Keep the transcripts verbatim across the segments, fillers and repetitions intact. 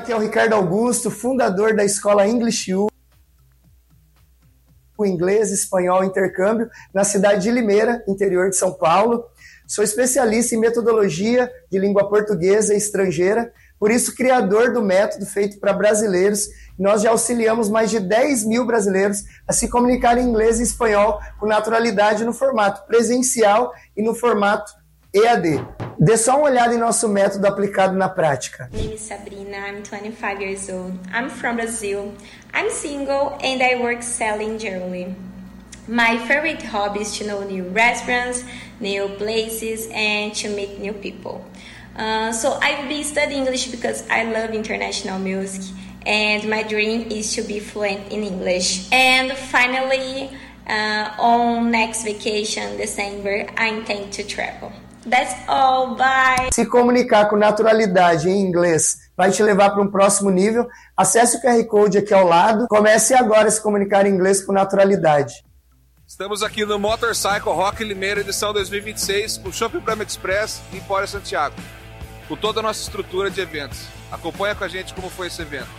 aqui é o Ricardo Augusto, fundador da escola English U, o inglês, espanhol, intercâmbio, na cidade de Limeira, interior de São Paulo. Sou especialista em metodologia de língua portuguesa e estrangeira, por isso criador do método feito para brasileiros. Nós já auxiliamos mais de dez mil brasileiros a se comunicar em inglês e espanhol com naturalidade no formato presencial e no formato E A D. Dê só uma olhada em nosso método aplicado na prática. My name is Sabrina, I'm twenty-five years old. I'm from Brazil. I'm single and I work selling jewelry. My favorite hobby is to know new restaurants, new places, and to meet new people. Uh, so I've been studying English because I love international music, and my dream is to be fluent in English. And finally, uh, on next vacation, December, I intend to travel. That's all, bye! Se comunicar com naturalidade em inglês vai te levar para um próximo nível. Acesse o Q R Code aqui ao lado. Comece agora a se comunicar em inglês com naturalidade. Estamos aqui no Motorcycle Rock Limeira, edição dois mil e vinte e seis, com o Chopp Brahma Express e Empório Santiago, com toda a nossa estrutura de eventos. Acompanha com a gente como foi esse evento.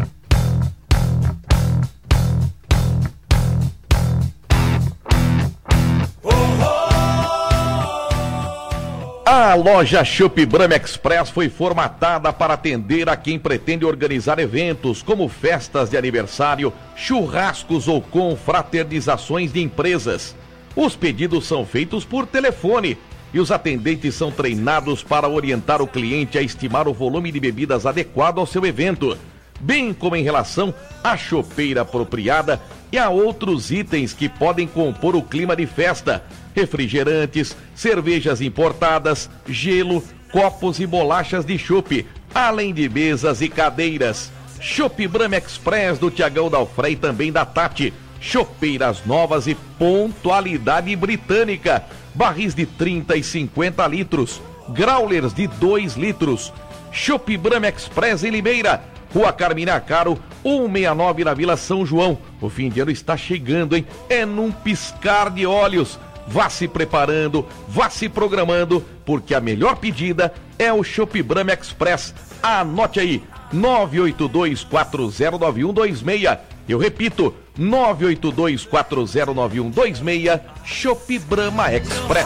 A loja Chopp Brahma Express foi formatada para atender a quem pretende organizar eventos como festas de aniversário, churrascos ou confraternizações de empresas. Os pedidos são feitos por telefone e os atendentes são treinados para orientar o cliente a estimar o volume de bebidas adequado ao seu evento, bem como em relação à chopeira apropriada e a outros itens que podem compor o clima de festa: refrigerantes, cervejas importadas, gelo, copos e bolachas de chopp, além de mesas e cadeiras. Chopp Brahma Express do Tiagão Dalfré e também da Tati. Chopeiras novas e pontualidade britânica. Barris de trinta e cinquenta litros. Growlers de dois litros. Chopp Brahma Express em Limeira. Rua Carmina Caro, cento e sessenta e nove na Vila São João. O fim de ano está chegando, hein? É num piscar de olhos. Vá se preparando, vá se programando, porque a melhor pedida é o Chopp Brahma Express. Anote aí, nove oito dois quatro zero nove um dois seis. Eu repito, nove oito dois quatro zero nove um dois seis, Chopp Brahma Express.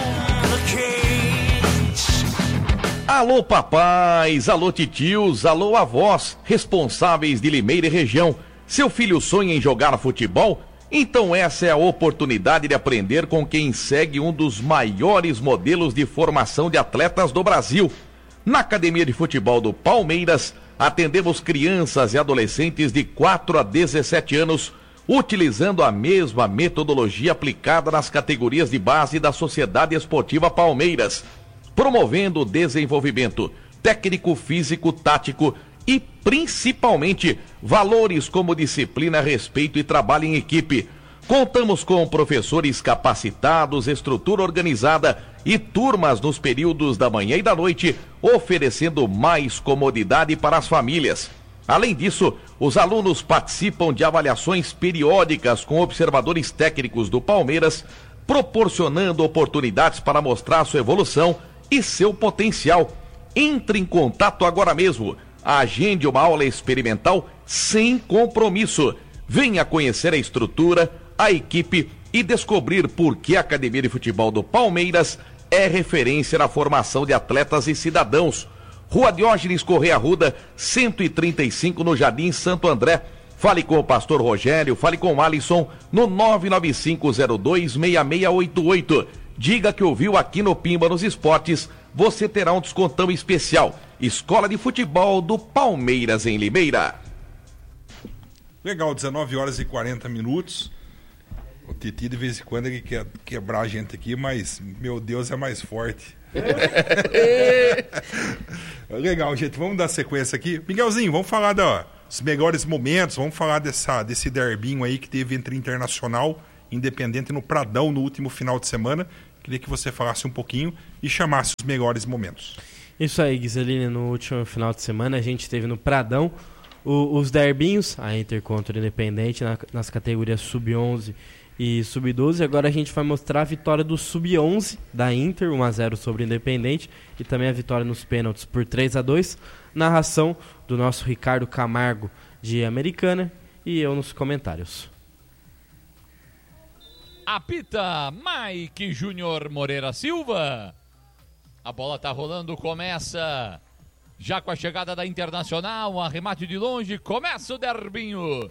Alô papais, alô titios, alô avós, responsáveis de Limeira e região. Seu filho sonha em jogar futebol? Então essa é a oportunidade de aprender com quem segue um dos maiores modelos de formação de atletas do Brasil. Na Academia de Futebol do Palmeiras, atendemos crianças e adolescentes de quatro a dezessete anos, utilizando a mesma metodologia aplicada nas categorias de base da Sociedade Esportiva Palmeiras, promovendo o desenvolvimento técnico, físico, tático e, principalmente, valores como disciplina, respeito e trabalho em equipe. Contamos com professores capacitados, estrutura organizada e turmas nos períodos da manhã e da noite, oferecendo mais comodidade para as famílias. Além disso, os alunos participam de avaliações periódicas com observadores técnicos do Palmeiras, proporcionando oportunidades para mostrar sua evolução e seu potencial. Entre em contato agora mesmo. Agende uma aula experimental sem compromisso. Venha conhecer a estrutura, a equipe e descobrir por que a Academia de Futebol do Palmeiras é referência na formação de atletas e cidadãos. Rua Diógenes Correia Arruda, cento e trinta e cinco, no Jardim Santo André. Fale com o pastor Rogério, fale com o Alisson no nove nove cinco zero dois seis seis oito oito. Diga que ouviu aqui no Pimba nos Esportes, você terá um descontão especial. Escola de Futebol do Palmeiras em Limeira. Legal, dezenove horas e quarenta minutos. O Titi de vez em quando ele quer quebrar a gente aqui, mas meu Deus é mais forte. Legal, gente, vamos dar sequência aqui. Miguelzinho, vamos falar dos melhores momentos, vamos falar dessa, desse derbinho aí que teve entre Internacional e Independente no Pradão no último final de semana. Queria que você falasse um pouquinho e chamasse os melhores momentos. Isso aí, Guiseline, no último final de semana a gente teve no Pradão o, os derbinhos, a Inter contra o Independente na, nas categorias sub onze e sub doze. Agora a gente vai mostrar a vitória do sub onze da Inter, um a zero sobre o Independente, e também a vitória nos pênaltis por três a dois. Narração do nosso Ricardo Camargo de Americana e eu nos comentários. Apita Mike Júnior Moreira Silva. A bola tá rolando, começa já com a chegada da Internacional, um arremate de longe, começa o derbinho.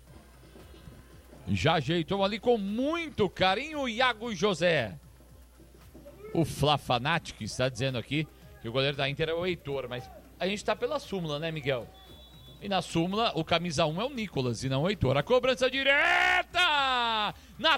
Já ajeitou ali com muito carinho o Iago José. O Flafanati que está dizendo aqui que o goleiro da Inter é o Heitor, mas a gente tá pela súmula, né, Miguel? E na súmula, o camisa um é o Nicolas e não o Heitor. A cobrança direta! Na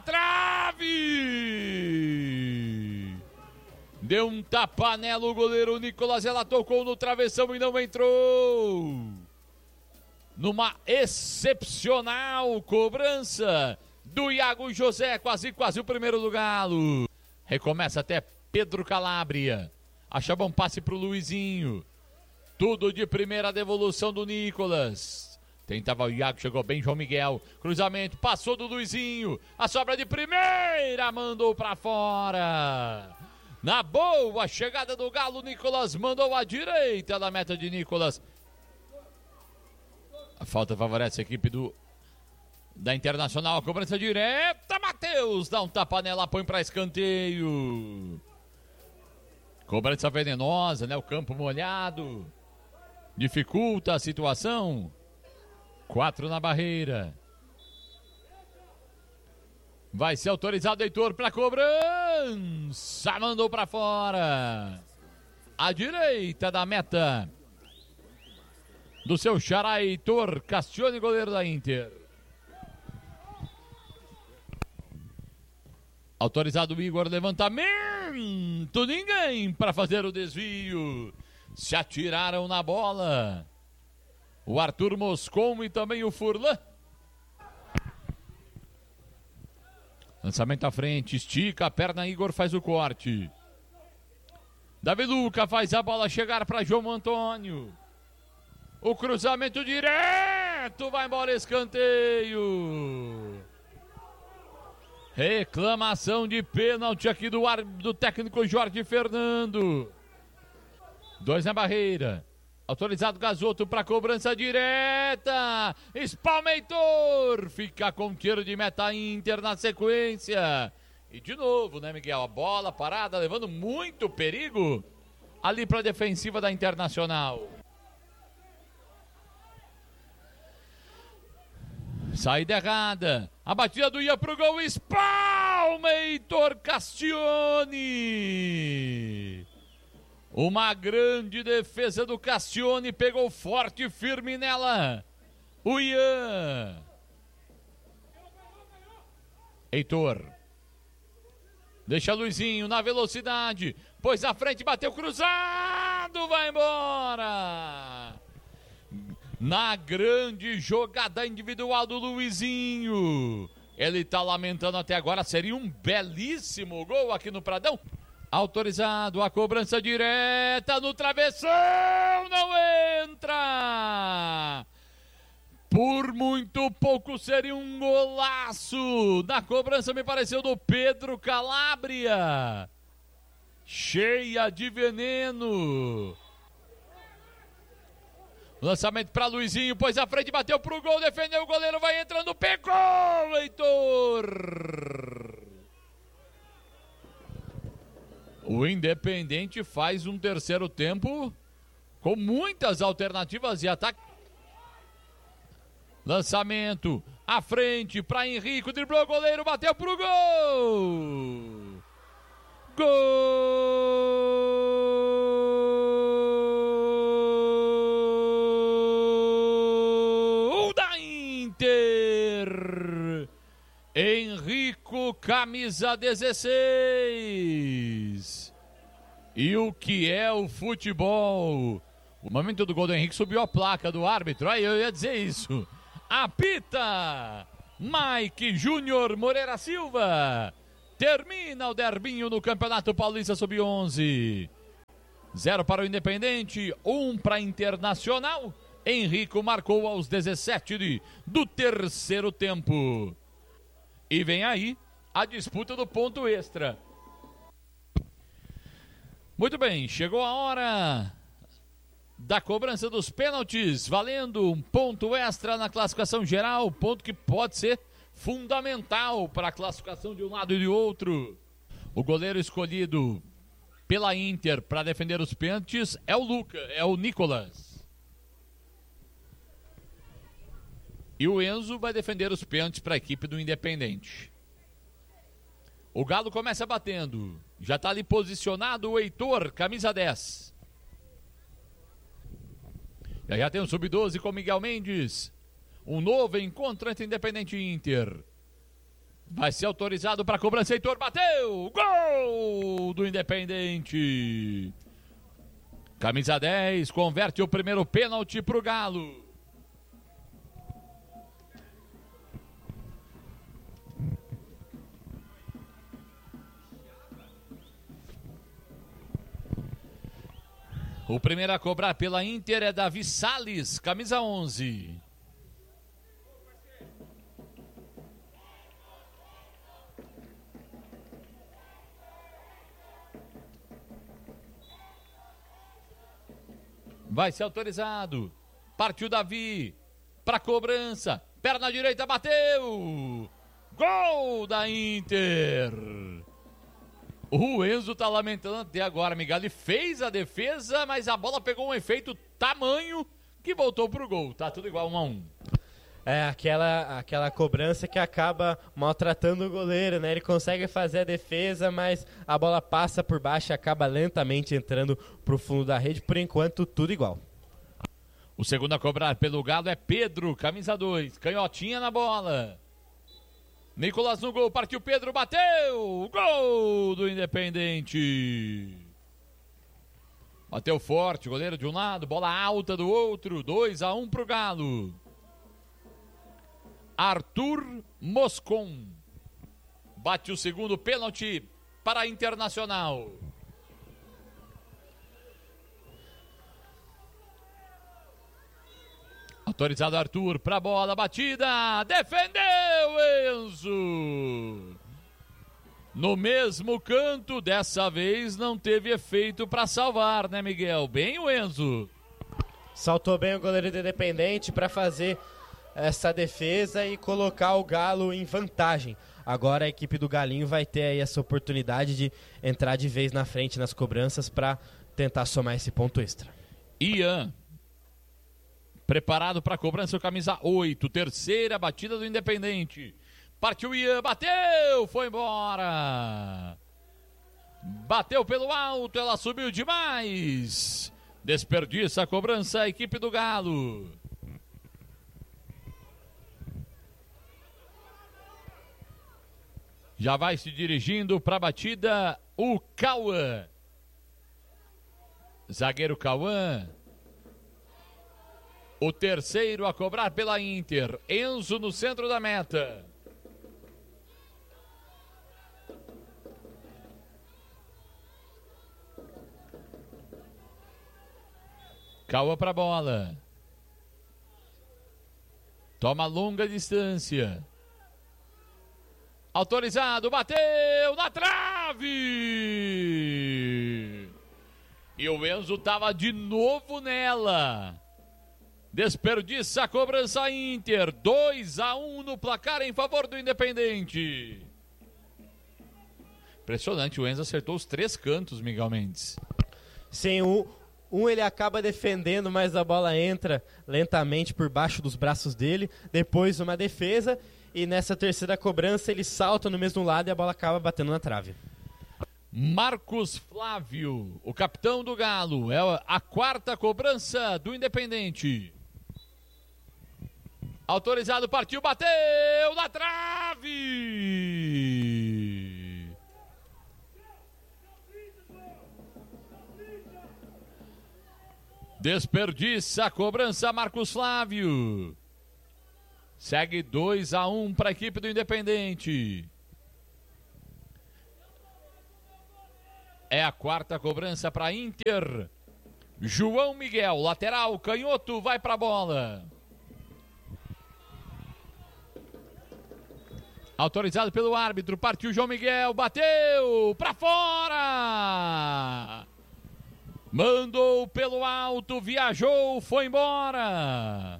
trave! Deu um tapa nela o goleiro Nicolas. Ela tocou no travessão e não entrou. Numa excepcional cobrança do Iago José. Quase, quase o primeiro do Galo. Recomeça até Pedro Calabria. Acha bom passe pro Luizinho. Tudo de primeira devolução do Nicolas. Tentava o Iago, chegou bem João Miguel. Cruzamento, passou do Luizinho. A sobra de primeira, mandou pra fora. Na boa chegada do Galo, Nicolas mandou à direita da meta de Nicolas. A falta favorece a equipe do da Internacional. A cobrança direta, Matheus dá um tapa nela, põe pra escanteio. Cobrança venenosa, né? O campo molhado. Dificulta a situação. Quatro na barreira. Vai ser autorizado Heitor para cobrança. Mandou para fora. À direita da meta do seu xará Heitor Castione, goleiro da Inter. Autorizado o Igor, levantamento. Ninguém para fazer o desvio. Se atiraram na bola o Arthur Moscon e também o Furlan. Lançamento à frente, estica a perna, Igor faz o corte. Davi Luca faz a bola chegar para João Antônio. O cruzamento direto, vai embora, escanteio. Reclamação de pênalti aqui do, ar, do técnico Jorge Fernando. Dois na barreira. Autorizado Gazoto para cobrança direta. Spalmeitor fica com tiro de meta Inter na sequência. E de novo, né, Miguel? A bola parada, levando muito perigo ali para a defensiva da Internacional. Saída errada. A batida do ia pro gol. Spalmeitor Castione. Uma grande defesa do Castione, pegou forte e firme nela. O Ian. Heitor. Deixa Luizinho na velocidade. Pôs à frente, bateu cruzado, vai embora. Na grande jogada individual do Luizinho. Ele tá lamentando até agora, seria um belíssimo gol aqui no Pradão. Autorizado, a cobrança direta no travessão, não entra! Por muito pouco seria um golaço. Na cobrança me pareceu do Pedro Calabria. Cheia de veneno. Lançamento para Luizinho, pôs à frente, bateu pro gol, defendeu o goleiro, vai entrando, pegou, Heitor! O Independente faz um terceiro tempo com muitas alternativas de ataque. Lançamento à frente para Henrique, driblou o goleiro, bateu pro gol! Gol da Inter! Henrico, camisa dezesseis. E o que é o futebol? O momento do gol do Henrique subiu a placa do árbitro. Aí eu ia dizer isso. Apita Mike Júnior Moreira Silva. Termina o derbinho no Campeonato Paulista sub onze. Zero para o Independente, um para Internacional. Henrico marcou aos dezessete de, do terceiro tempo. E vem aí a disputa do ponto extra. Muito bem, chegou a hora da cobrança dos pênaltis, valendo um ponto extra na classificação geral, ponto que pode ser fundamental para a classificação de um lado e de outro. O goleiro escolhido pela Inter para defender os pênaltis é o Luca, é o Nicolas. E o Enzo vai defender os pênaltis para a equipe do Independente. O Galo começa batendo. Já está ali posicionado o Heitor, camisa dez. Já, já tem o sub doze com Miguel Mendes. Um novo encontro entre Independente e Inter. Vai ser autorizado para a cobrança. Heitor bateu! Gol do Independente. Camisa dez converte o primeiro pênalti para o Galo. O primeiro a cobrar pela Inter é Davi Salles, camisa onze. Vai ser autorizado. Partiu Davi para cobrança. Perna direita, bateu. Gol da Inter. O Enzo tá lamentando até agora, Miguel. Ele fez a defesa, mas a bola pegou um efeito tamanho que voltou pro gol. Tá tudo igual, um a um. É, aquela, aquela cobrança que acaba maltratando o goleiro, né? Ele consegue fazer a defesa, mas a bola passa por baixo e acaba lentamente entrando pro fundo da rede. Por enquanto, tudo igual. O segundo a cobrar pelo Galo é Pedro, camisa dois. Canhotinha na bola. Nicolas no gol, partiu Pedro, bateu! Gol do Independente. Bateu forte, goleiro de um lado, bola alta do outro. dois a um pro Galo. Arthur Moscon bate o segundo pênalti para a Internacional. Autorizado Arthur para a bola, batida, defendeu Enzo. No mesmo canto, dessa vez não teve efeito para salvar, né, Miguel? Bem o Enzo. Saltou bem o goleiro do Independente para fazer essa defesa e colocar o Galo em vantagem. Agora a equipe do Galinho vai ter aí essa oportunidade de entrar de vez na frente nas cobranças para tentar somar esse ponto extra. Ian, preparado para a cobrança, o camisa oito, terceira batida do Independente. Partiu Ian, bateu, foi embora. Bateu pelo alto, ela subiu demais. Desperdiça a cobrança a equipe do Galo. Já vai se dirigindo para a batida o Cauã. Zagueiro Cauã. O terceiro a cobrar pela Inter. Enzo no centro da meta. Cauã para a bola. Toma longa distância. Autorizado, bateu na trave! E o Enzo estava de novo nela. Desperdiça a cobrança Inter. dois a um no placar em favor do Independente. Impressionante, o Enzo acertou os três cantos, Miguel Mendes. Sim, o, um ele acaba defendendo, mas a bola entra lentamente por baixo dos braços dele. Depois uma defesa. E nessa terceira cobrança ele salta no mesmo lado e a bola acaba batendo na trave. Marcos Flávio, o capitão do Galo, é a quarta cobrança do Independente. Autorizado, partiu, bateu na trave! Desperdiça a cobrança Marcos Flávio. Segue dois a um para a equipe do Independente. É a quarta cobrança para a Inter. João Miguel, lateral, canhoto, vai para a bola. Autorizado pelo árbitro, partiu João Miguel, bateu pra fora. Mandou pelo alto, viajou, foi embora.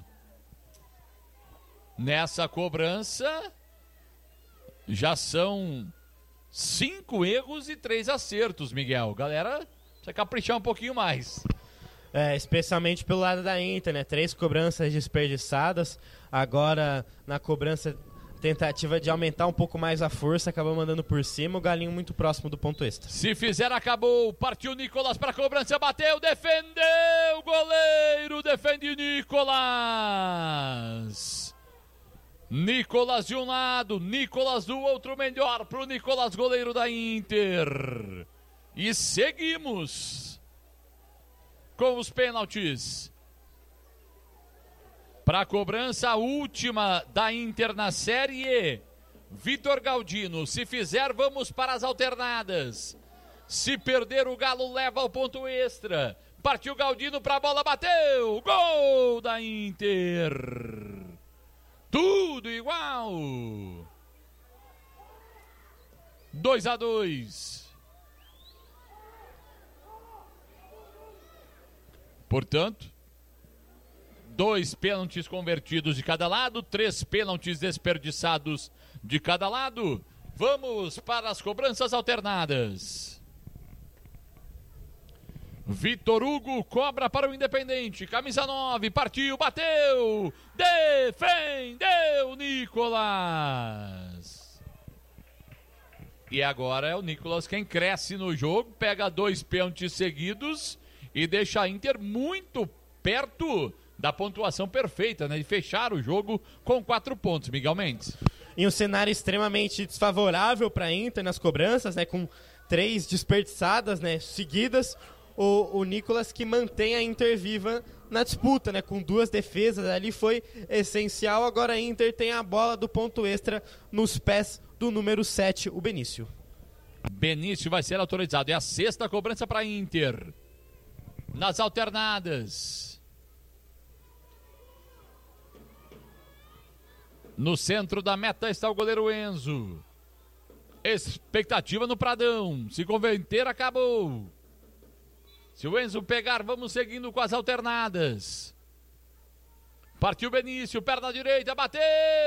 Nessa cobrança, já são cinco erros e três acertos, Miguel. Galera, precisa caprichar um pouquinho mais. É, especialmente pelo lado da Inter, né? Três cobranças desperdiçadas. Agora, na cobrança, tentativa de aumentar um pouco mais a força, acabou mandando por cima, o Galinho muito próximo do ponto extra. Se fizer, acabou. Partiu Nicolas para a cobrança, bateu, defendeu, goleiro, defende Nicolas. Nicolas de um lado, Nicolas do outro, melhor para o Nicolas, goleiro da Inter. E seguimos com os pênaltis. Para a cobrança, a última da Inter na Série E. Vitor Galdino, se fizer, vamos para as alternadas. Se perder, o Galo leva ao ponto extra. Partiu Galdino para a bola, bateu. Gol da Inter. Tudo igual. dois a dois. Portanto, dois pênaltis convertidos de cada lado, três pênaltis desperdiçados de cada lado. Vamos para as cobranças alternadas. Vitor Hugo cobra para o Independente, camisa nove, partiu, bateu, defendeu Nicolas. E agora é o Nicolas quem cresce no jogo, pega dois pênaltis seguidos e deixa a Inter muito perto da pontuação perfeita, né? De fechar o jogo com quatro pontos, Miguel Mendes. Em um cenário extremamente desfavorável para a Inter nas cobranças, né? Com três desperdiçadas, né? Seguidas, o, o Nicolas que mantém a Inter viva na disputa, né? Com duas defesas ali foi essencial. Agora a Inter tem a bola do ponto extra nos pés do número sete, o Benício. Benício vai ser autorizado. É a sexta cobrança para a Inter. Nas alternadas. No centro da meta está o goleiro Enzo. Expectativa no Pradão. Se converter, acabou. Se o Enzo pegar, vamos seguindo com as alternadas. Partiu Benício, perna direita, bateu!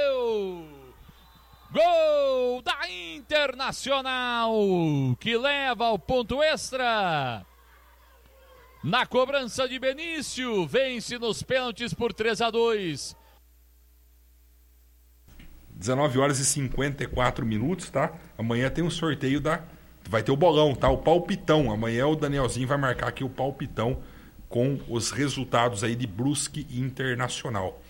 Gol da Internacional, que leva ao ponto extra. Na cobrança de Benício, vence nos pênaltis por três a dois. dezenove horas e cinquenta e quatro minutos, tá? Amanhã tem um sorteio da... Vai ter o bolão, tá? O palpitão. Amanhã o Danielzinho vai marcar aqui o palpitão com os resultados aí de Brusque Internacional.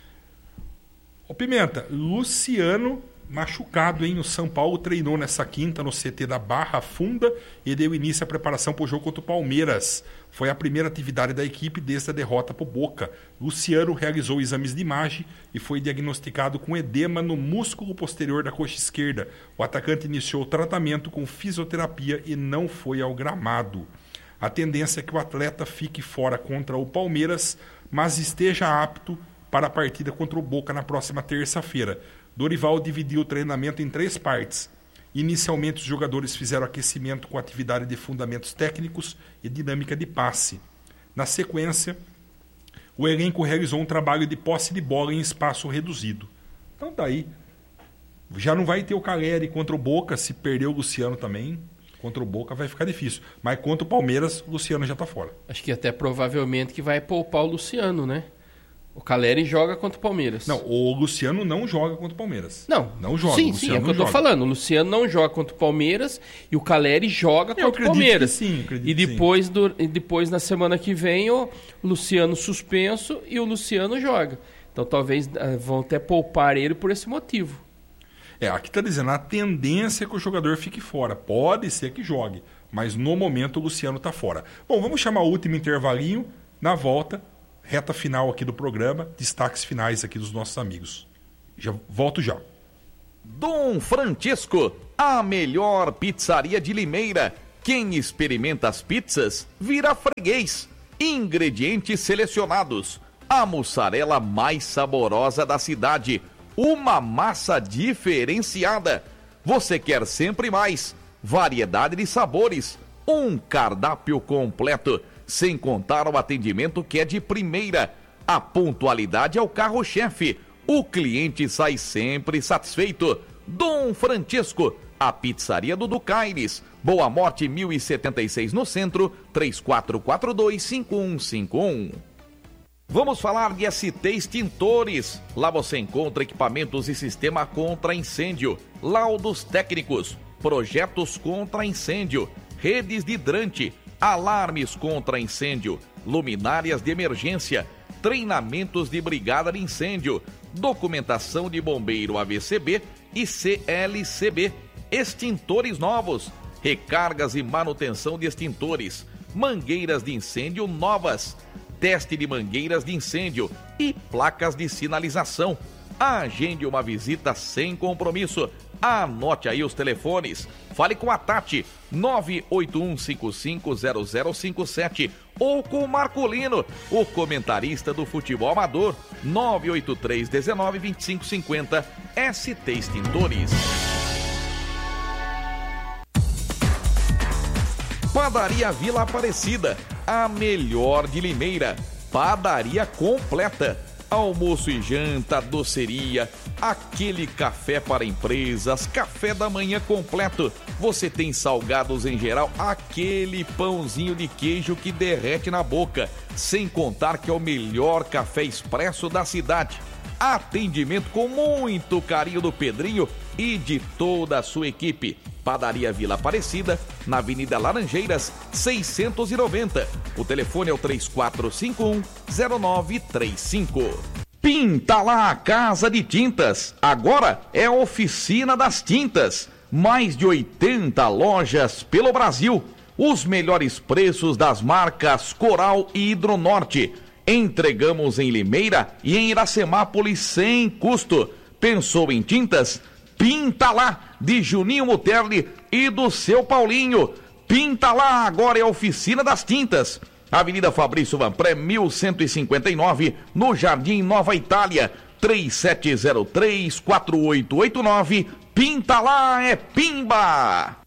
Ô Pimenta, Luciano machucado, hein? O São Paulo treinou nessa quinta no C T da Barra Funda e deu início à preparação para o jogo contra o Palmeiras. Foi a primeira atividade da equipe desde a derrota para o Boca. Luciano realizou exames de imagem e foi diagnosticado com edema no músculo posterior da coxa esquerda. O atacante iniciou o tratamento com fisioterapia e não foi ao gramado. A tendência é que o atleta fique fora contra o Palmeiras, mas esteja apto para a partida contra o Boca na próxima terça-feira. Dorival dividiu o treinamento em três partes. Inicialmente, os jogadores fizeram aquecimento com atividade de fundamentos técnicos e dinâmica de passe. Na sequência, o elenco realizou um trabalho de posse de bola em espaço reduzido. Então daí, já não vai ter o Caleri contra o Boca, se perder o Luciano também. Contra o Boca vai ficar difícil. Mas contra o Palmeiras, o Luciano já está fora. Acho que até provavelmente que vai poupar o Luciano, né? O Caleri joga contra o Palmeiras. Não, o Luciano não joga contra o Palmeiras. Não. Não joga. Sim, o sim, é o que eu tô joga. falando. O Luciano não joga contra o Palmeiras e o Caleri joga eu contra o Palmeiras. Sim, acredito e depois, do, e depois, na semana que vem, o Luciano suspenso e o Luciano joga. Então talvez uh, vão até poupar ele por esse motivo. É, aqui está dizendo, a tendência é que o jogador fique fora. Pode ser que jogue, mas no momento o Luciano está fora. Bom, vamos chamar o último intervalinho. Na volta, reta final aqui do programa, destaques finais aqui dos nossos amigos. Já volto já. Dom Francisco, a melhor pizzaria de Limeira. Quem experimenta as pizzas vira freguês. Ingredientes selecionados. A mussarela mais saborosa da cidade. uma massa diferenciada. Você quer sempre mais, variedade de sabores, um cardápio completo, sem contar o atendimento que é de primeira. A pontualidade é o carro-chefe, o cliente sai sempre satisfeito. Dom Francesco, a pizzaria do Ducaires, Boa Morte mil e setenta e seis no centro, três quatro quatro dois, cinco um cinco um. Vamos falar de S T Extintores. Lá você encontra equipamentos e sistema contra incêndio, laudos técnicos, projetos contra incêndio, redes de hidrante, alarmes contra incêndio, luminárias de emergência, treinamentos de brigada de incêndio, documentação de bombeiro A V C B e C L C B, extintores novos, recargas e manutenção de extintores, mangueiras de incêndio novas, teste de mangueiras de incêndio e placas de sinalização. Agende uma visita sem compromisso. Anote aí os telefones. Fale com a Tati, nove oito um cinco cinco zero zero cinco sete, ou com o Marcolino, o comentarista do futebol amador, nove oito três um nove, dois cinco cinco zero. S T Extintores. Padaria Vila Aparecida, a melhor de Limeira. Padaria completa. Almoço e janta, doceria, aquele café para empresas, café da manhã completo. Você tem salgados em geral, aquele pãozinho de queijo que derrete na boca. Sem contar que é o melhor café expresso da cidade. Atendimento com muito carinho do Pedrinho e de toda a sua equipe. Padaria Vila Aparecida, na Avenida Laranjeiras, seiscentos e noventa. O telefone é o três quatro cinco um, zero nove três cinco. Pinta lá a Casa de Tintas. Agora é a Oficina das Tintas. Mais de oitenta lojas pelo Brasil. Os melhores preços das marcas Coral e Hidronorte. Entregamos em Limeira e em Iracemápolis sem custo. Pensou em tintas? Pinta lá, de Juninho Muterli e do seu Paulinho. Pinta lá, agora é a Oficina das Tintas. Avenida Fabrício Vanpré, mil cento e cinquenta e nove, no Jardim Nova Itália. três sete zero três, quatro oito oito nove. Pinta lá, é pimba!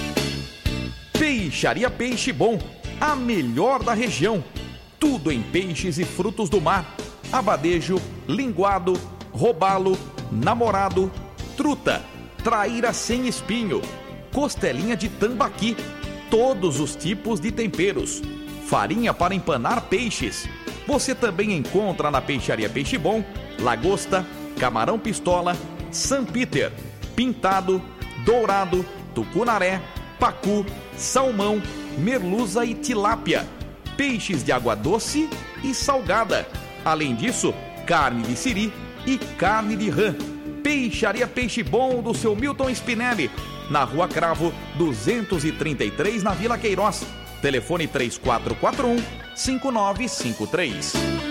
Peixaria Peixe Bom, a melhor da região. Tudo em peixes e frutos do mar. Abadejo, linguado, robalo, namorado, truta, traíra sem espinho, costelinha de tambaqui, todos os tipos de temperos, farinha para empanar peixes. Você também encontra na Peixaria Peixe Bom, lagosta, camarão pistola, San Peter, pintado, dourado, tucunaré, pacu, salmão, merluza e tilápia, peixes de água doce e salgada. Além disso, carne de siri e carne de rã. Peixaria Peixe Bom do seu Milton Spinelli, na Rua Cravo, duzentos e trinta e três, na Vila Queiroz. Telefone três quatro quatro um, cinco nove cinco três.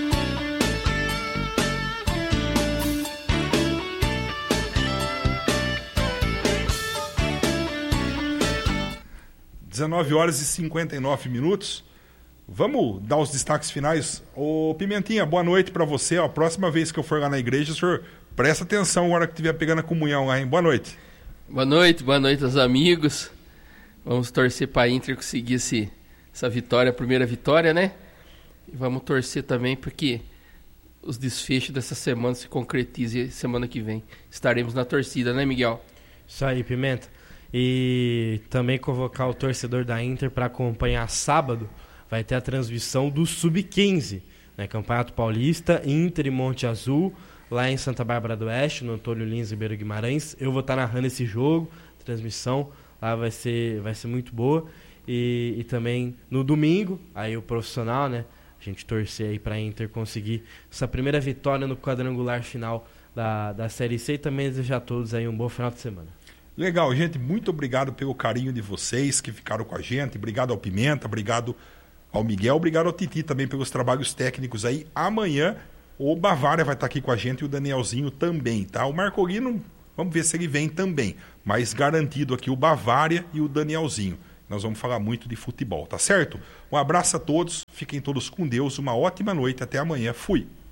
dezenove horas e cinquenta e nove minutos. Vamos dar os destaques finais. Ô Pimentinha, boa noite para você. A próxima vez que eu for lá na igreja, o senhor presta atenção na hora que estiver pegando a comunhão lá, hein? Boa noite. Boa noite, boa noite aos amigos. Vamos torcer para a Inter conseguir esse, essa vitória, a primeira vitória, né? E vamos torcer também porque os desfechos dessa semana se concretizem semana que vem. Estaremos na torcida, né, Miguel? Isso aí, Pimenta. E também convocar o torcedor da Inter para acompanhar sábado. Vai ter a transmissão do sub quinze, né? Campeonato Paulista, Inter e Monte Azul, lá em Santa Bárbara do Oeste, no Antônio Lins Ribeiro Guimarães. Eu vou estar narrando esse jogo, transmissão, lá vai ser, vai ser muito boa. E, e também no domingo, aí o profissional, né? A gente torcer aí para a Inter conseguir essa primeira vitória no quadrangular final da, da Série C e também desejar a todos aí um bom final de semana. Legal, gente, muito obrigado pelo carinho de vocês que ficaram com a gente. Obrigado ao Pimenta, obrigado ao Miguel, obrigado ao Titi também pelos trabalhos técnicos aí. Amanhã o Bavária vai estar aqui com a gente e o Danielzinho também, tá? O Marcolino, vamos ver se ele vem também, mas garantido aqui o Bavária e o Danielzinho. Nós vamos falar muito de futebol, tá certo? Um abraço a todos, fiquem todos com Deus, uma ótima noite, até amanhã, fui!